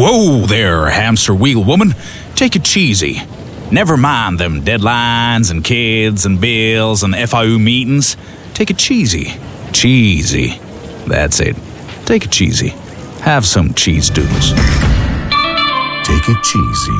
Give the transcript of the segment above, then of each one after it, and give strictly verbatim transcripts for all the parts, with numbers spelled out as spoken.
Whoa there, hamster wheel woman. Take it cheesy. Never mind them deadlines and kids and bills and F I U meetings. Take it cheesy. Cheesy. That's it. Take it cheesy. Have some cheese doodles. Take it cheesy.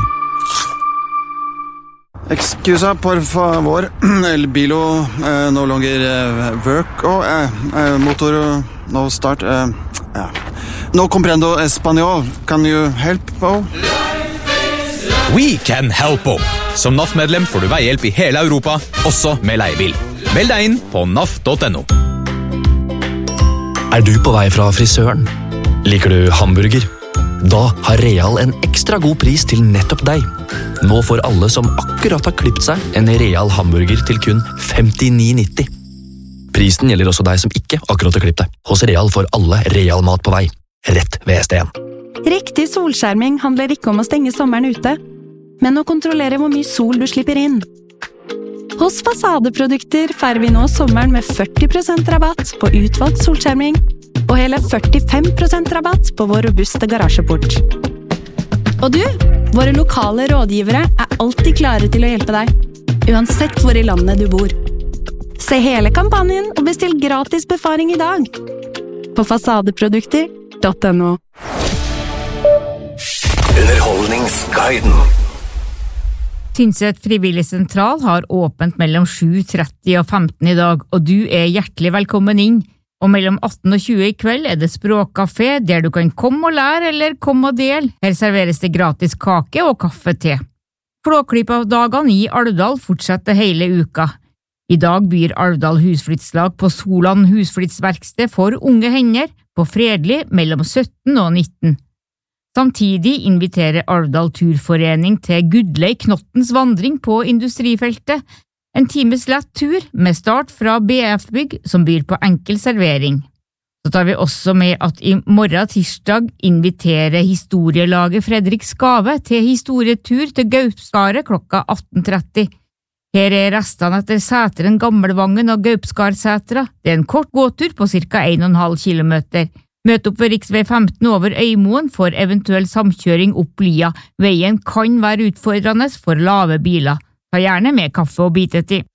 Excusa, por favor. El bilo uh, no longer uh, work. Oh, uh, uh, motor no start. Uh, uh. No comprendo español. Can you help? Oh? We can help. Som N A F-medlem får du veihjelp i hele Europa, også med leiebil. Meld deg inn på naf punktum no. Er du på vei fra frisøren? Liker du hamburger? Da har Real en ekstra god pris til nettopp deg. Nå får alle som akkurat har klippet seg en Real hamburger til kun femtini nitti. Prisen gjelder også deg som ikke akkurat har klippet deg. Hos Real får alle Real mat på vei. Rett ved S D en. Riktig solskjerming handler ikke om å stenge sommeren ute, men å kontrollere hvor mye sol du slipper inn. Hos Fasadeprodukter feirer vi nå sommeren med førti prosent rabatt på utvalgt solskjerming, og hele førtifem prosent rabatt på vår robuste garasjeport. Og du, våre lokale rådgivere er alltid klare til å hjelpe deg, uansett hvor i landet du bor. Se hele kampanjen og bestill gratis befaring i dag på fasadeprodukter punktum no. Underholdningsguiden. Tynset frivillig sentral har åpent mellom sju tretti og femten i dag, og du er hjertelig velkommen inn. Og mellom atten og tjue i kveld er det språkkafé, der du kan komme og lære eller komme og dele. Her serveres det gratis kake og kaffe te. Flåklipp-dagene i Alvdal fortsetter hele uka. I dag byr Alvdal husflyttslag på Solan husflyttsverksted for unge hender på Fredelig mellom sytten og nitten. Samtidig inviterer Alvdal turforening til Gudlei Knottens vandring på industrifeltet, en times lett tur med start fra B F-bygg som byr på enkel servering. Så tar vi også med at i morgen tirsdag inviterer historielaget Fredrik Skave til historietur til Gaupskaret klokka atten tretti. Her er restene etter Sæteren, Gammelvangen og Gaupskarsetra. Det er en kort gåtur på cirka en og en halv kilometer. Møt opp ved riksvei femten over Øymoen for eventuell samkjøring opp Lia. Veien kan være utfordrende for lave biler. Ta gjerne med kaffe og bitetid.